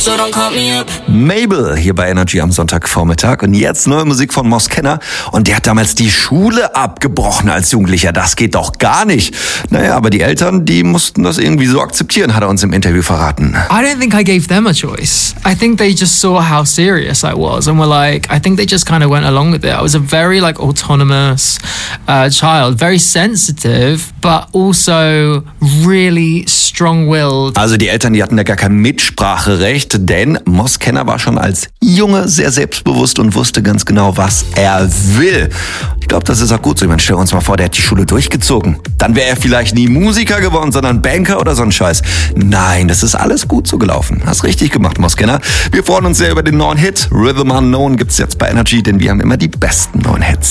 so don't call me up. Mabel hier bei Energy am Sonntagvormittag und jetzt neue Musik von Mos Kenner und der hat damals die Schule abgebrochen als Jugendlicher. Das geht doch gar nicht. Naja, aber die Eltern, die mussten das irgendwie so akzeptieren, hat er uns im Interview verraten. I don't think I gave them a choice. I think they just saw how serious I was and were like, I think they just kind of went along with it. I was a very autonomous child, very sensitive, but also really strong-willed. Also die Eltern, die hatten da gar kein Mitspracherecht, denn Mos Kenner war schon als Junge sehr selbstbewusst und wusste ganz genau, was er will. Ich glaube, das ist auch gut so. Ich meine, stell uns mal vor, der hat die Schule durchgezogen. Dann wäre er vielleicht nie Musiker geworden, sondern Banker oder so ein Scheiß. Nein, das ist alles gut so gelaufen. Hast richtig gemacht, Mos Kenner. Wir freuen uns sehr über den neuen Hit. Rhythm Unknown gibt's jetzt bei Energy, denn wir haben immer die besten neuen Hits.